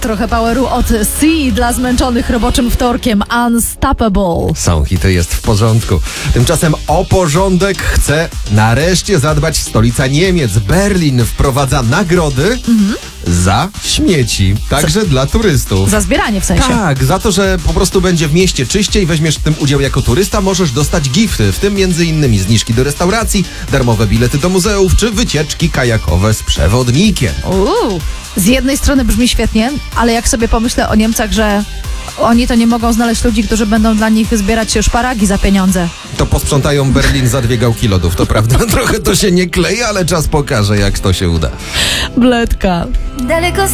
Trochę poweru od Sea dla zmęczonych roboczym wtorkiem. Unstoppable. Są hity, jest w porządku. Tymczasem o porządek chce nareszcie zadbać stolica Niemiec. Berlin wprowadza nagrody za śmieci. Także dla turystów. Za zbieranie w sensie. Tak, za to, że po prostu będzie w mieście czyściej, weźmiesz w tym udział jako turysta, możesz dostać gifty, w tym m.in. zniżki do restauracji, darmowe bilety do muzeów, czy wycieczki kajakowe z przewodnikiem. Z jednej strony brzmi świetnie, ale jak sobie pomyślę o Niemcach, że oni to nie mogą znaleźć ludzi, którzy będą dla nich zbierać szparagi za pieniądze. To posprzątają Berlin za 2 gałki lodów, to prawda. Trochę to się nie klei, ale czas pokaże, jak to się uda. Bledka. Daleko